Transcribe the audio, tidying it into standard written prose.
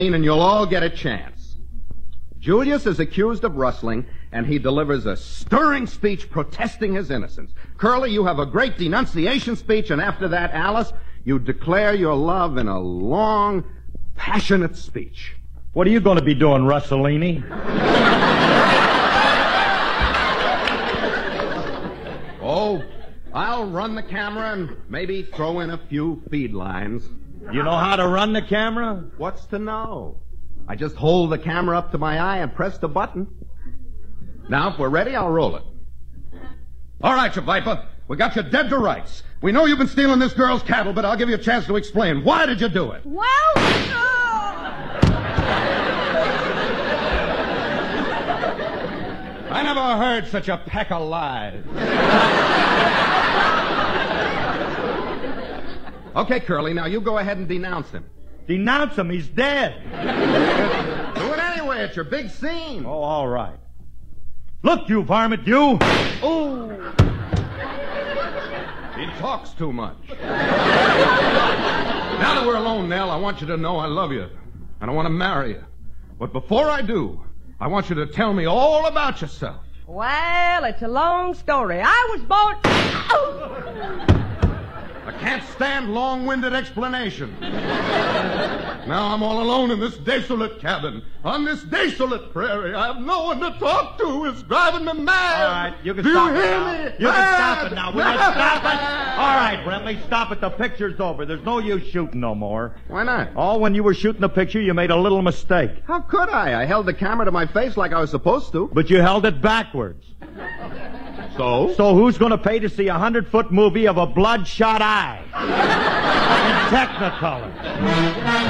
and you'll all get a chance. Julius is accused of rustling, and he delivers a stirring speech protesting his innocence. Curly, you have a great denunciation speech, and after that, Alice, you declare your love in a long, passionate speech. What are you going to be doing, Russellini? Oh, I'll run the camera and maybe throw in a few feed lines. You know how to run the camera? What's to know? I just hold the camera up to my eye and press the button. Now, if we're ready, I'll roll it. All right, you viper. We got you dead to rights. We know you've been stealing this girl's cattle, but I'll give you a chance to explain. Why did you do it? Well, I never heard such a peck of lies. Okay, Curly, now you go ahead and denounce him. Denounce him. He's dead. Do it anyway. It's your big scene. Oh, all right. Look, you varmint, you. Oh. He talks too much. Now that we're alone, Nell, I want you to know I love you. And I want to marry you. But before I do, I want you to tell me all about yourself. well, it's a long story. I was born... I can't stand long-winded explanation. Now I'm all alone in this desolate cabin, on this desolate prairie. I have no one to talk to. It's driving me mad. All right, you can Do stop you it hear now. me? You can stop it now. Will you stop it? All right, Brentley, stop it. The picture's over. There's no use shooting no more. Why not? Oh, when you were shooting the picture, you made a little mistake. How could I? I held the camera to my face like I was supposed to. But you held it backwards. So? So who's going to pay to see a 100-foot movie of a bloodshot eye? In Technicolor.